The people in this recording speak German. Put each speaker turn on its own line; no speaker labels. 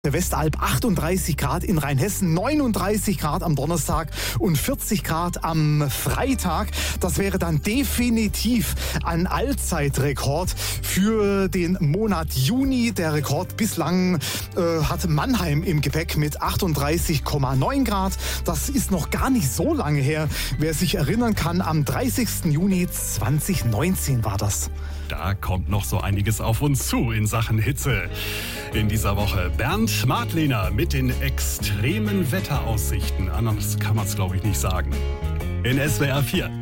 Der Westalb 38 Grad, in Rheinhessen 39 Grad am Donnerstag und 40 Grad am Freitag. Das wäre dann definitiv ein Allzeitrekord für den Monat Juni. Der Rekord bislang hat Mannheim im Gepäck mit 38,9 Grad. Das ist noch gar nicht so lange her. Wer sich erinnern kann, am 30. Juni 2019 war das.
Da kommt noch so einiges auf uns zu in Sachen Hitze. In dieser Woche Bernd Martlehner mit den extremen Wetteraussichten. Anders kann man es, glaube ich, nicht sagen. In SWR 4.